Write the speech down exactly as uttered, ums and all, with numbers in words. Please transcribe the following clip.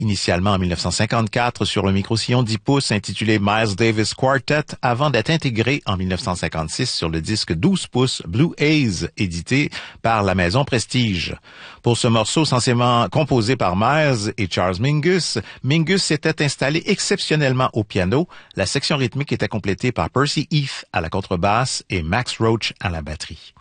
Initialement en mille neuf cent cinquante-quatre sur le micro-sillon dix pouces intitulé Miles Davis Quartet, avant d'être intégré en mille neuf cent cinquante-six sur le disque douze pouces Blue Haze, édité par la maison Prestige. Pour ce morceau censément composé par Miles et Charles Mingus, Mingus s'était installé exceptionnellement au piano. La section rythmique était complétée par Percy Heath à la contrebasse et Max Roach à la batterie.